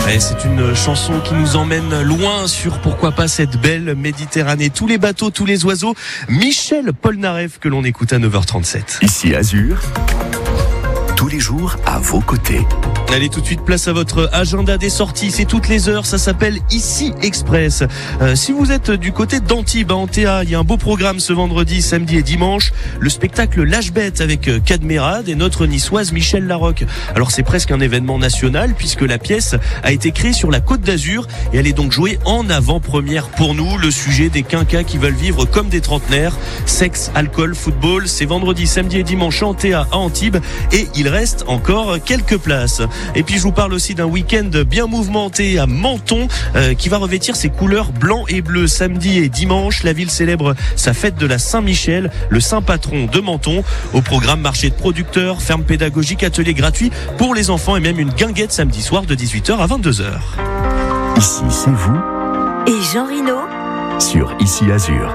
Ouais, c'est une chanson qui nous emmène loin sur pourquoi pas cette belle Méditerranée. Tous les bateaux, tous les oiseaux. Michel Polnareff que l'on écoute à 9h37. Ici Azur, tous les jours à vos côtés. Allez, tout de suite, place à votre agenda des sorties. C'est toutes les heures, ça s'appelle Ici Express. Si vous êtes du côté d'Antibes, en Théa, il y a un beau programme ce vendredi, samedi et dimanche. Le spectacle Lâche Bête avec Cadmerade et notre niçoise Michel Larocque. Alors c'est presque un événement national puisque la pièce a été créée sur la Côte d'Azur et elle est donc jouée en avant-première pour nous. Le sujet des quinquas qui veulent vivre comme des trentenaires. Sexe, alcool, football. C'est vendredi, samedi et dimanche en Théa à Antibes et il reste encore quelques places. Et puis je vous parle aussi d'un week-end bien mouvementé à Menton qui va revêtir ses couleurs blanc et bleu. Samedi et dimanche, la ville célèbre sa fête de la Saint-Michel, le saint patron de Menton. Au programme marché de producteurs, ferme pédagogique, ateliers gratuits pour les enfants et même une guinguette samedi soir de 18h à 22h. Ici c'est vous et Jean Rino sur Ici Azur.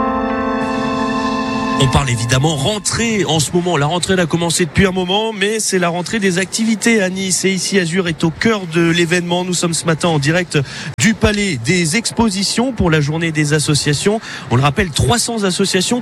On parle évidemment rentrée en ce moment. La rentrée a commencé depuis un moment, mais c'est la rentrée des activités à Nice. Et Ici Azur est au cœur de l'événement. Nous sommes ce matin en direct du Palais des Expositions pour la journée des associations. On le rappelle, 300 associations.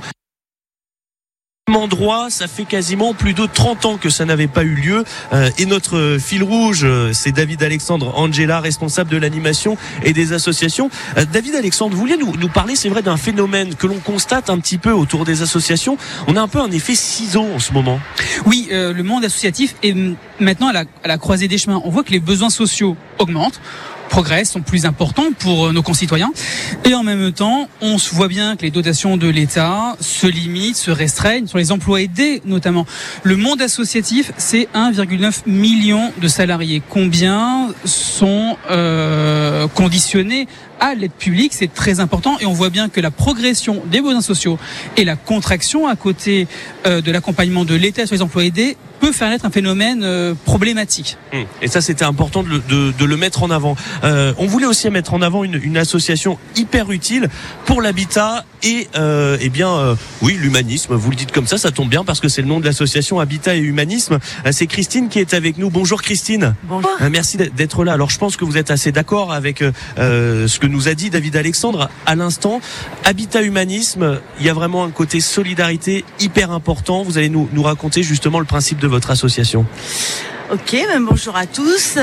Endroit, ça fait quasiment plus de 30 ans que ça n'avait pas eu lieu et notre fil rouge, c'est David Alexandre Angela, responsable de l'animation et des associations. David Alexandre, vous vouliez nous parler, c'est vrai, d'un phénomène que l'on constate un petit peu autour des associations. On a un peu un effet ciseau en ce moment. Oui, le monde associatif est maintenant à la croisée des chemins. On voit que les besoins sociaux augmentent, progressent, sont plus importants pour nos concitoyens. Et en même temps, on se voit bien que les dotations de l'État se limitent, se restreignent, sur les emplois aidés notamment. Le monde associatif, c'est 1,9 million de salariés. Combien sont conditionnés à l'aide publique? C'est très important et on voit bien que la progression des besoins sociaux et la contraction à côté de l'accompagnement de l'État sur les emplois aidés peut faire naître un phénomène problématique. Et ça, c'était important de le mettre en avant. On voulait aussi mettre en avant une association hyper utile pour l'habitat et oui, l'humanisme. Vous le dites comme ça tombe bien parce que c'est le nom de l'association Habitat et Humanisme. C'est Christine qui est avec nous. Bonjour Christine. Bonjour. Merci d'être là. Alors je pense que vous êtes assez d'accord avec ce que nous a dit David Alexandre à l'instant. Habitat Humanisme, il y a vraiment un côté solidarité hyper important. Vous allez nous raconter justement le principe de votre association. Ok, bonjour à tous.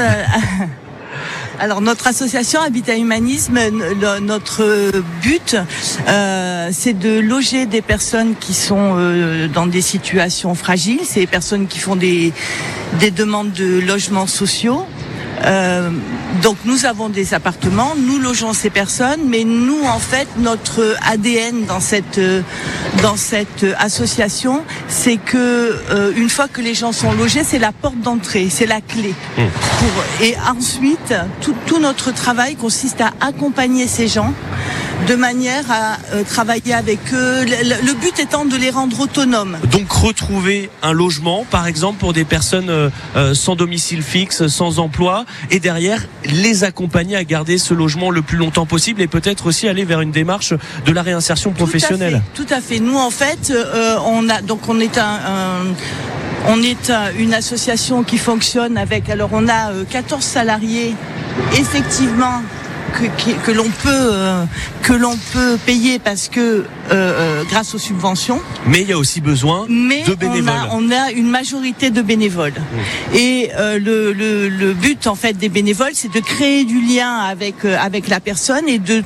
Alors notre association Habitat Humanisme, notre but, c'est de loger des personnes qui sont dans des situations fragiles. C'est des personnes qui font des demandes de logements sociaux. Donc nous avons des appartements, nous logeons ces personnes, mais nous en fait notre ADN dans cette association, c'est que une fois que les gens sont logés, c'est la porte d'entrée, c'est la clé. Et ensuite tout notre travail consiste à accompagner ces gens de manière à travailler avec eux, le but étant de les rendre autonomes. Donc retrouver un logement, par exemple, pour des personnes sans domicile fixe, sans emploi, et derrière les accompagner à garder ce logement le plus longtemps possible et peut-être aussi aller vers une démarche de la réinsertion professionnelle. Tout à fait. Nous, en fait, on est une association qui fonctionne avec, alors on a 14 salariés, effectivement, que l'on peut payer parce que grâce aux subventions. Mais il y a aussi besoin de bénévoles. On a une majorité de bénévoles. Et le but en fait des bénévoles, c'est de créer du lien avec la personne et de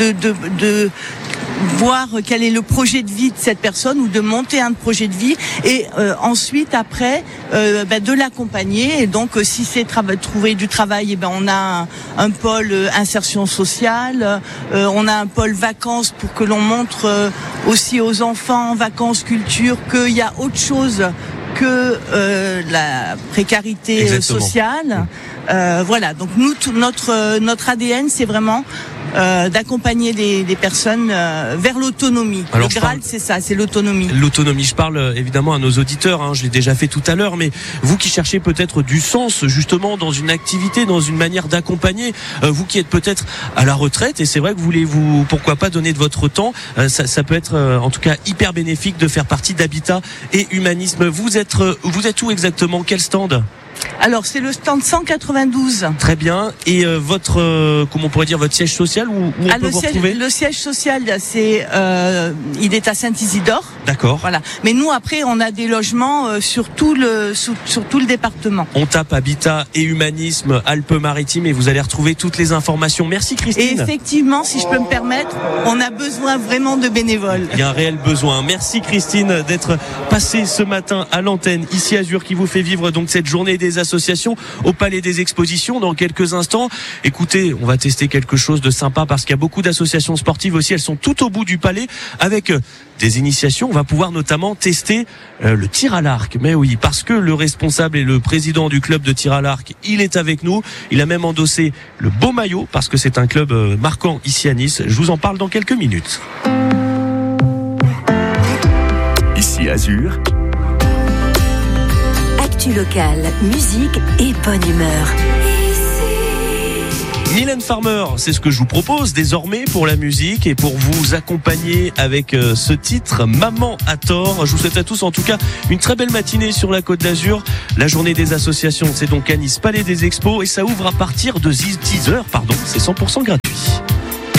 voir quel est le projet de vie de cette personne ou de monter un projet de vie et ensuite après de l'accompagner. Et donc si c'est trouver du travail, on a un pôle insertion sociale, on a un pôle vacances pour que l'on montre aussi aux enfants vacances culture qu'il y a autre chose que la précarité sociale. Voilà, donc nous notre ADN, c'est vraiment d'accompagner des personnes vers l'autonomie. Alors, le Graal, c'est ça, c'est l'autonomie. L'autonomie, je parle évidemment à nos auditeurs, je l'ai déjà fait tout à l'heure, mais vous qui cherchez peut-être du sens justement dans une activité, dans une manière d'accompagner, vous qui êtes peut-être à la retraite, et c'est vrai que vous voulez pourquoi pas donner de votre temps, ça peut être en tout cas hyper bénéfique de faire partie d'Habitat et Humanisme. Vous êtes où exactement? Quel stand? Alors c'est le stand 192. Très bien. Et votre, comment on pourrait dire, votre siège social, où on peut vous retrouver? Le siège social, il est à Saint-Isidore. D'accord. Voilà. Mais nous, après, on a des logements sur tout le département. On tape habitat et humanisme Alpes-Maritimes et vous allez retrouver toutes les informations. Merci Christine. Et effectivement, si je peux me permettre, on a besoin vraiment de bénévoles. Il y a un réel besoin. Merci Christine d'être passée ce matin à l'antenne ici à Azur qui vous fait vivre donc cette journée des associations au Palais des Expositions dans quelques instants. Écoutez, on va tester quelque chose de sympa parce qu'il y a beaucoup d'associations sportives aussi. Elles sont tout au bout du palais avec des initiations. On va pouvoir notamment tester le tir à l'arc. Mais oui, parce que le responsable et le président du club de tir à l'arc, il est avec nous. Il a même endossé le beau maillot parce que c'est un club marquant ici à Nice. Je vous en parle dans quelques minutes. Ici Azur. Actu locale, musique et bonne humeur. Mylène Farmer, c'est ce que je vous propose désormais pour la musique et pour vous accompagner avec ce titre Maman a tort. Je vous souhaite à tous en tout cas une très belle matinée sur la Côte d'Azur. La journée des associations, c'est donc à Nice, Palais des Expos et ça ouvre à partir de 10h, c'est 100% gratuit.